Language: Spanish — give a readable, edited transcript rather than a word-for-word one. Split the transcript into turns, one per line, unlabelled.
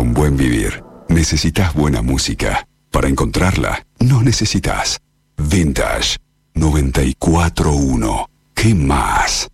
un buen vivir, necesitas buena música. Para encontrarla, no necesitas. Vintage 94.1. ¿Qué más?